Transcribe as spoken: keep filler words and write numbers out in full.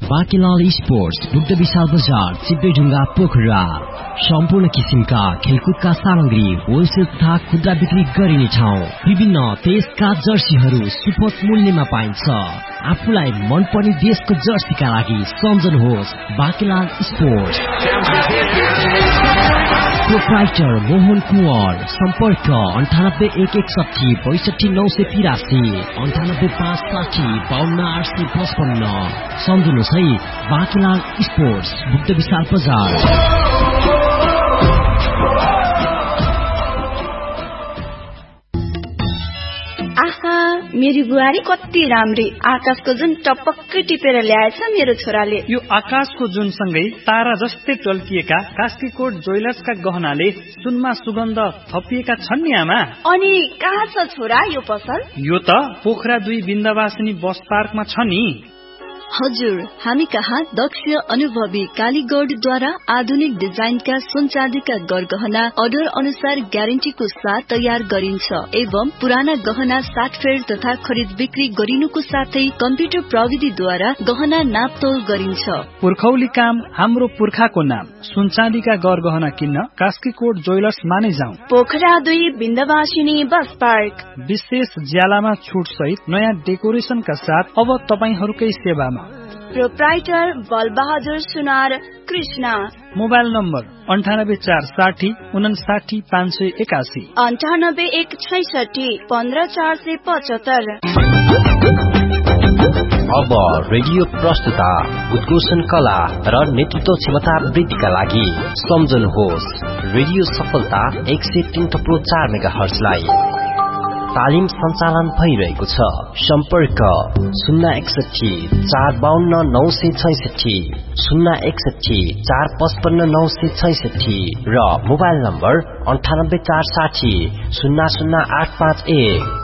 बाँकीलाल sports दुग्ध विशाल बजार चिप्लेढुङ्गा पोखरा। सम्पूर्ण किसिमका खेलकुदका सामग्री होलसेल तथा खुद्रा बिक्री गरिने ठाउँ। विभिन्न देशका जर्सीहरू सुपथ मूल्यमा पाइन्छ। आफूलाई मनपर्ने देशको जर्सीका लागि सम्झनुहोस् बाँकीलाल स्पोर्ट्स। प्रोप्राइटर मोहन कुँवर। सम्पर्क अन्ठानब्बे एक एकसठी बैसठी नौ सय तिरासी अन्ठानब्बे पाँच साठी बाहन्न आठ सय पचपन्न। सम्झनुहोस् है बाँकीलाल स्पोर्ट्स दुग्ध विशाल बजार। आहा मेरी बुहारी कति राम्री। आकाशको जुन टपक्कै टिपेर ल्याएछ मेरो छोराले। यो आकाशको जुन सँगै तारा जस्तै टल्किएका कास्कीकोट ज्वेलर्सका गहनाले सुनमा सुगन्ध थपिएका छन् नि आमा। अनि कहाँ छ छोरा यो पसल? यो त पोखरा दुई बिन्दवासिनी बस पार्कमा छ नि। हजुर, हामी कहाँ दक्ष अनुभवी कालीगढद्वारा आधुनिक डिजाइनका सुन चाँदीका गरगहना अर्डर अनुसार ग्यारेन्टीको साथ तयार गरिन्छ एवं पुराना गहना साटफेर तथा खरिद बिक्री गरिनुको साथै कम्प्युटर प्रविधिद्वारा गहना नापतोल गरिन्छ। पुर्खौली काम हाम्रो पुर्खाको नाम। सुन चाँदीका गरगहना किन्न कास्कीकोट ज्वेलर्स माने जाउँ। पोखरा दुई बिन्दवासिनी बस पार्क। विशेष ज्यालामा छुट सहित नयाँ डेकोरेसनका साथ अब तपाईहरूकै सेवामा। प्रोप्राइटर बलबहादुर सुनार कृष्णा। मोबाइल नम्बर अन्ठानब्बे चार साठी उनासाठी पाँच सय एकासी अन्ठानब्बे एक छैसठी पन्ध्र चार सय पचहत्तर। अब रेडियो प्रस्तुता उद्घोषण कला र नेतृत्व क्षमता वृद्धिका लागि सम्झनुहोस् रेडियो सफलता एक सय तीन थप्लो चार मेगा हर्जलाई। तालिम सञ्चालन भइरहेको छ। सम्पर्क शून्य एकसठी चार बाहन्न नौ सय छैसठी शून्य एकसठी चार पचपन्न नौ सय छैसठी र मोबाइल नम्बर अन्ठानब्बे चार साठी शून्य शून्य आठ पाँच एक।